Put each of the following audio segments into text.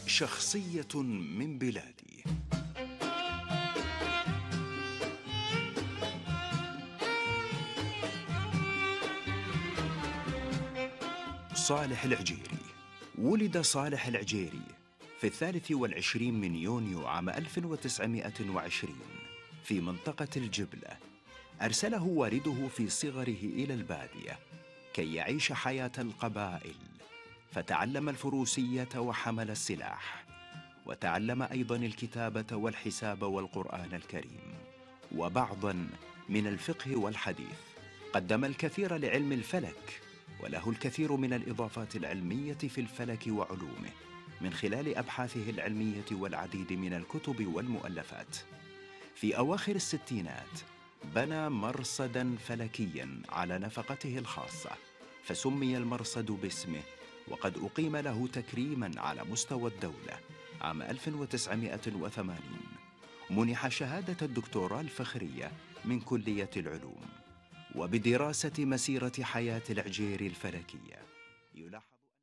شخصية من بلادي. صالح العجيري. ولد صالح العجيري في 23 من يونيو عام 1920 في منطقة الجبلة. أرسله والده في صغره إلى البادية كي يعيش حياة القبائل، فتعلم الفروسية وحمل السلاح، وتعلم أيضا الكتابة والحساب والقرآن الكريم وبعضا من الفقه والحديث. قدم الكثير لعلم الفلك، وله الكثير من الإضافات العلمية في الفلك وعلومه من خلال أبحاثه العلمية والعديد من الكتب والمؤلفات. في أواخر الستينات بنى مرصداً فلكياً على نفقته الخاصة، فسمي المرصد باسمه، وقد أقيم له تكريماً على مستوى الدولة. عام 1980 منح شهادة الدكتوراه الفخرية من كلية العلوم. وبدراسة مسيرة حياة العجيري الفلكية يلاحظ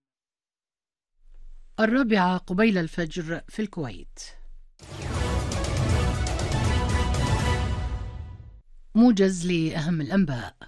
4 قبيل الفجر في الكويت. موجز لأهم الأنباء.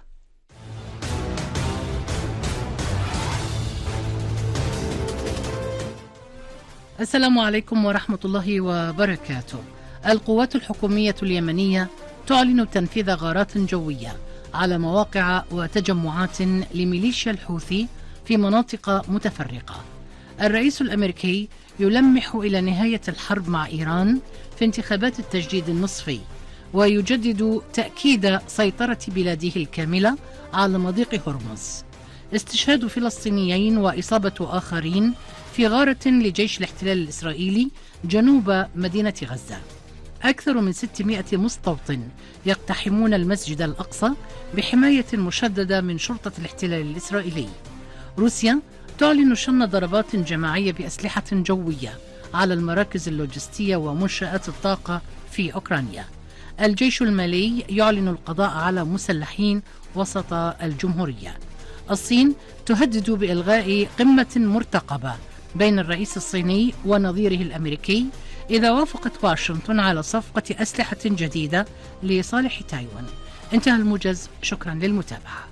السلام عليكم ورحمة الله وبركاته. القوات الحكومية اليمنية تعلن تنفيذ غارات جوية على مواقع وتجمعات لميليشيا الحوثي في مناطق متفرقة. الرئيس الأمريكي يلمح إلى نهاية الحرب مع إيران في انتخابات التجديد النصفي، ويجدد تأكيد سيطرة بلاده الكاملة على مضيق هرمز. استشهاد فلسطينيين وإصابة آخرين في غارة لجيش الاحتلال الإسرائيلي جنوب مدينة غزة. أكثر من 600 مستوطن يقتحمون المسجد الأقصى بحماية مشددة من شرطة الاحتلال الإسرائيلي. روسيا تعلن شن ضربات جماعية بأسلحة جوية على المراكز اللوجستية ومنشآت الطاقة في أوكرانيا. الجيش المالي يعلن القضاء على مسلحين وسط الجمهورية. الصين تهدد بإلغاء قمة مرتقبة بين الرئيس الصيني ونظيره الأمريكي إذا وافقت واشنطن على صفقة أسلحة جديدة لصالح تايوان. انتهى الموجز، شكرا للمتابعة.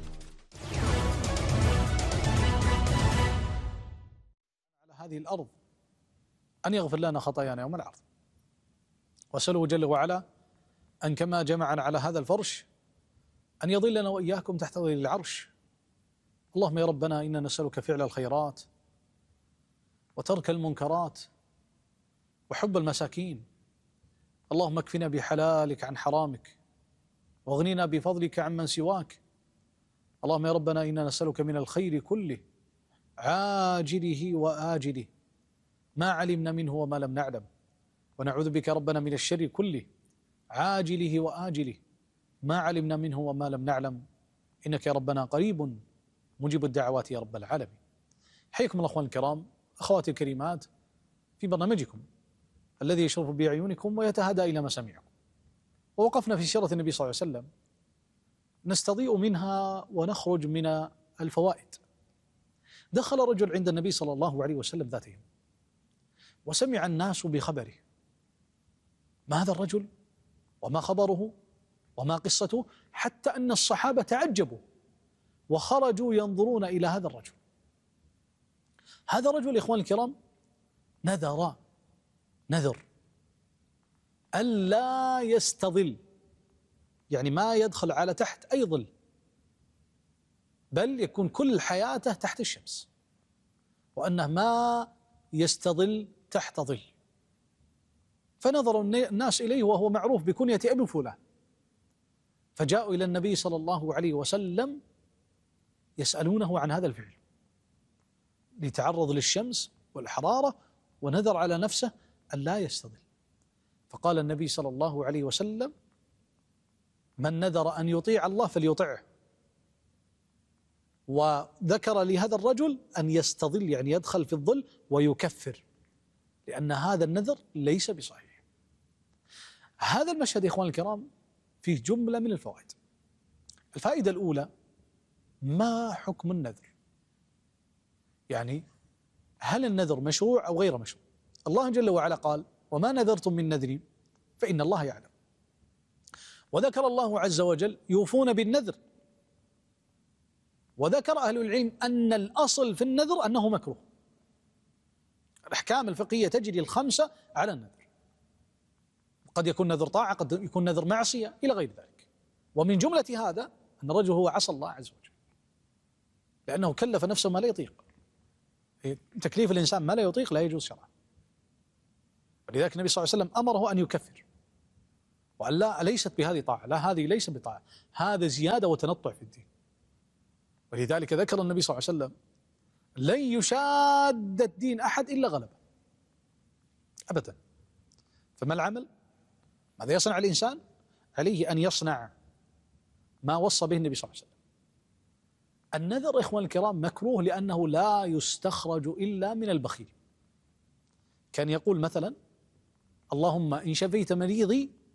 على هذه الأرض أن يغفر لنا خطايانا يوم العرض، وأسأله جل وعلا أن كما جمعنا على هذا الفرش أن يظلنا وإياكم تحت ظل العرش. اللهم يا ربنا إنا نسألك فعل الخيرات وترك المنكرات وحب المساكين. اللهم اكفنا بحلالك عن حرامك واغننا بفضلك عمن سواك. اللهم يا ربنا إنا نسألك من الخير كله عاجله وآجله ما علمنا منه وما لم نعلم، ونعوذ بك ربنا من الشر كله عاجله وآجله ما علمنا منه وما لم نعلم، إنك يا ربنا قريب مجيب الدعوات يا رب العالمين. حياكم الأخوان الكرام، أخواتي الكريمات، في برنامجكم الذي يشرف بأعينكم ويتهادى إلى مسامعكم. ووقفنا في سيرة النبي صلى الله عليه وسلم نستضيء منها ونخرج من الفوائد. دخل رجل عند النبي صلى الله عليه وسلم ذات يوم، وسمع الناس بخبره. ما هذا الرجل وما خبره وما قصته، حتى أن الصحابة تعجبوا وخرجوا ينظرون إلى هذا الرجل. هذا الرجل إخواني الكرام نذر ألا يستظل، يعني ما يدخل على تحت أي ظل، بل يكون كل حياته تحت الشمس، وأنه ما يستظل تحت ظل. فنظر الناس إليه وهو معروف بكنية أبي فلان، فجاءوا إلى النبي صلى الله عليه وسلم يسألونه عن هذا الفعل، ليتعرض للشمس والحرارة، ونذر على نفسه أن لا يستظل. فقال النبي صلى الله عليه وسلم: من نذر أن يطيع الله فليطعه. وذكر لهذا الرجل أن يستظل، يعني يدخل في الظل ويكفر، لأن هذا النذر ليس بصحيح. هذا المشهد يا إخوان الكرام فيه جملة من الفوائد. الفائدة الأولى: ما حكم النذر؟ يعني هل النذر مشروع أو غير مشروع؟ الله جل وعلا قال وما نذرتم من نذر فإن الله يعلم. وذكر الله عز وجل يوفون بالنذر، وذكر أهل العلم أن الأصل في النذر أنه مكروه. الأحكام الفقهية تجري الخمسة على النذر، قد يكون نذر طاعة، قد يكون نذر معصية إلى غير ذلك. ومن جملة هذا أن الرجل هو عصى الله عز وجل لأنه كلف نفسه ما لا يطيق. تكليف الإنسان ما لا يطيق لا يجوز شرعا، ولذلك النبي صلى الله عليه وسلم أمره أن يكفر وأن لا ليست بهذه طاعة، لا هذه ليست بطاعة، هذا زيادة وتنطع في الدين. ولذلك ذكر النبي صلى الله عليه وسلم لن يشاد الدين أحد إلا غلبه أبدا. فما العمل؟ ماذا يصنع الإنسان؟ عليه أن يصنع ما وصى به النبي صلى الله عليه وسلم. النذر إخوان الكرام مكروه لأنه لا يستخرج إلا من البخيل. كان يقول مثلا اللهم إن شفيت مريضي